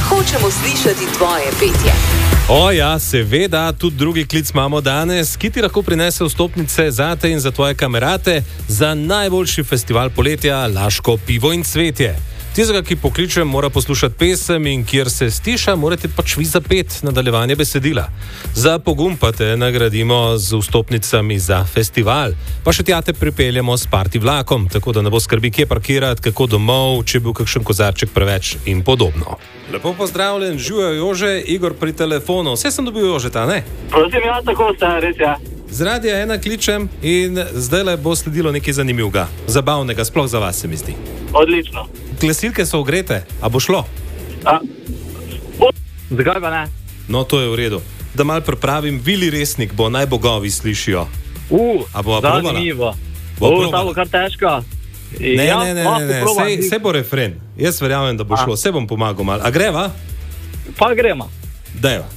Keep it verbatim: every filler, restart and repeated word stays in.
Hočemo slišati tvoje petje. O ja, seveda, tudi drugi klic imamo danes, ki ti lahko prinese vstopnice zate in za tvoje kamerate za najboljši festival poletja Laško pivo in cvetje. Tistega, ki pokliče, mora poslušati pesem in kjer se stiša, morate pač vi zapeti nadaljevanje besedila. Za pogum pa te nagradimo z vstopnicami za festival. Pa še tja te pripeljemo s party vlakom, tako da ne bo skrbi, kje parkirati, kako domov, če je bil kakšen kozarček preveč in podobno. Lepo pozdravljen, živijo Jože, Igor pri telefonu. Vse sem dobil Jožeta, ne? Prosim, ja, tako sta, res ja. Z radia ena kličem in zdajle bo sledilo nekaj zanimivega, zabavnega, sploh za vas se mi zdi. Odlično. Glasilke so ogrete, a bo šlo? A, bo... Zakaj pa ne? No, to je v redu. Da mal pripravim, Vili Resnik bo, naj bogovi slišijo. Uh, a bo zanimivo. Uh, ta bo kar težko. Ne, ja, ne, ne, ne, ne. Sej, sej bo refren. Jaz verjamem, da bo a. šlo, se bom pomagal mal. A greva? Pa gremo. Dajva.